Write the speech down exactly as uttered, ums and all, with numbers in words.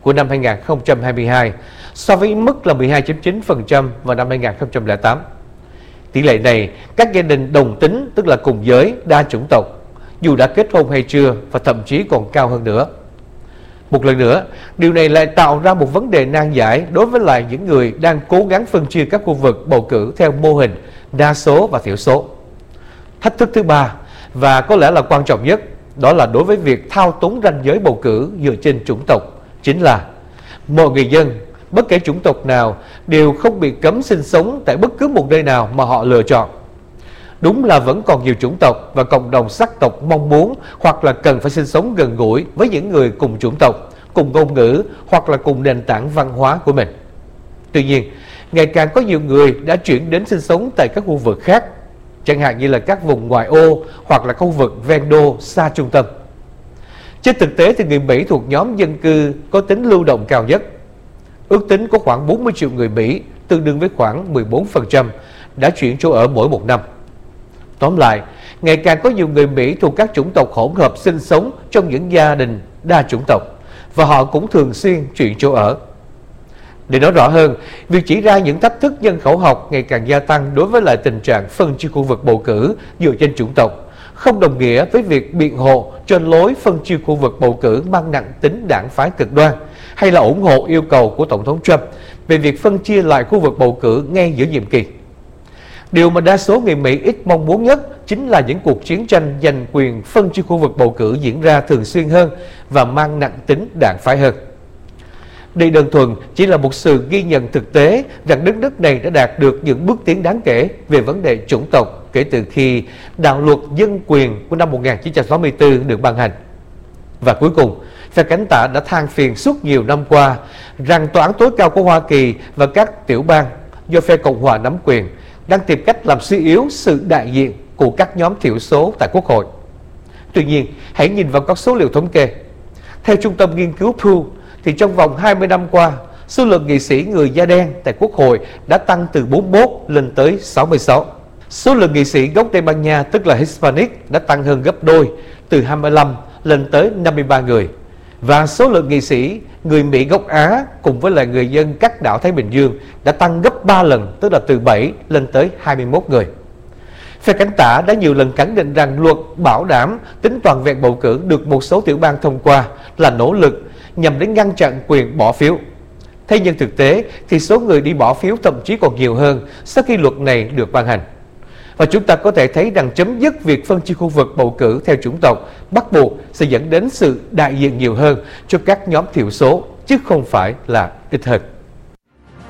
của năm hai nghìn không trăm hai mươi hai so với mức là mười hai phẩy chín phần trăm vào năm hai nghìn không trăm lẻ tám. Tỷ lệ này các gia đình đồng tính, tức là cùng giới, đa chủng tộc, dù đã kết hôn hay chưa, và thậm chí còn cao hơn nữa. Một lần nữa, điều này lại tạo ra một vấn đề nan giải đối với lại những người đang cố gắng phân chia các khu vực bầu cử theo mô hình đa số và thiểu số. Thách thức thứ ba, và có lẽ là quan trọng nhất, đó là đối với việc thao túng ranh giới bầu cử dựa trên chủng tộc, chính là mọi người dân, bất kể chủng tộc nào, đều không bị cấm sinh sống tại bất cứ một nơi nào mà họ lựa chọn. Đúng là vẫn còn nhiều chủng tộc và cộng đồng sắc tộc mong muốn hoặc là cần phải sinh sống gần gũi với những người cùng chủng tộc, cùng ngôn ngữ hoặc là cùng nền tảng văn hóa của mình. Tuy nhiên, ngày càng có nhiều người đã chuyển đến sinh sống tại các khu vực khác, chẳng hạn như là các vùng ngoại ô hoặc là khu vực ven đô xa trung tâm. Trên thực tế thì người Mỹ thuộc nhóm dân cư có tính lưu động cao nhất. Ước tính có khoảng bốn mươi triệu người Mỹ, tương đương với khoảng mười bốn phần trăm, đã chuyển chỗ ở mỗi một năm. Tóm lại, ngày càng có nhiều người Mỹ thuộc các chủng tộc hỗn hợp sinh sống trong những gia đình đa chủng tộc, và họ cũng thường xuyên chuyển chỗ ở. Để nói rõ hơn, việc chỉ ra những thách thức nhân khẩu học ngày càng gia tăng đối với lại tình trạng phân chia khu vực bầu cử dựa trên chủng tộc không đồng nghĩa với việc biện hộ cho lối phân chia khu vực bầu cử mang nặng tính đảng phái cực đoan, hay là ủng hộ yêu cầu của Tổng thống Trump về việc phân chia lại khu vực bầu cử ngay giữa nhiệm kỳ. Điều mà đa số người Mỹ ít mong muốn nhất chính là những cuộc chiến tranh giành quyền phân chia khu vực bầu cử diễn ra thường xuyên hơn và mang nặng tính đảng phái hơn. Đây đơn thuần chỉ là một sự ghi nhận thực tế rằng đất nước này đã đạt được những bước tiến đáng kể về vấn đề chủng tộc kể từ khi đạo luật dân quyền của năm một nghìn chín trăm sáu mươi tư được ban hành. Và cuối cùng, phe cánh tả đã than phiền suốt nhiều năm qua rằng tòa án tối cao của Hoa Kỳ và các tiểu bang do phe Cộng hòa nắm quyền đang tìm cách làm suy yếu sự đại diện của các nhóm thiểu số tại Quốc hội. Tuy nhiên, hãy nhìn vào các số liệu thống kê. Theo Trung tâm Nghiên cứu Pew, thì trong vòng hai mươi năm qua, số lượng nghị sĩ người da đen tại Quốc hội đã tăng từ bốn mươi mốt lên tới sáu mươi sáu. Số lượng nghị sĩ gốc Tây Ban Nha, tức là Hispanic, đã tăng hơn gấp đôi, từ hai mươi lăm lên tới năm mươi ba người. Và số lượng nghị sĩ người Mỹ gốc Á cùng với lại người dân các đảo Thái Bình Dương đã tăng gấp ba lần, tức là từ bảy lên tới hai mươi mốt người. Phe cánh tả đã nhiều lần khẳng định rằng luật bảo đảm tính toàn vẹn bầu cử được một số tiểu bang thông qua là nỗ lực nhằm đến ngăn chặn quyền bỏ phiếu. Thế nhưng thực tế thì số người đi bỏ phiếu thậm chí còn nhiều hơn sau khi luật này được ban hành. Và chúng ta có thể thấy rằng chấm dứt việc phân chia khu vực bầu cử theo chủng tộc bắt buộc sẽ dẫn đến sự đại diện nhiều hơn cho các nhóm thiểu số, chứ không phải là ít hơn.